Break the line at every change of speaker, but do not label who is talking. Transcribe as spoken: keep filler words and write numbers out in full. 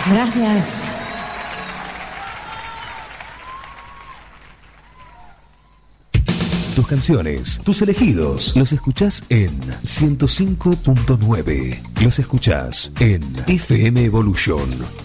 Gracias.
Tus canciones, tus elegidos, los escuchás en ciento cinco punto nueve. Los escuchás en F M Evolution.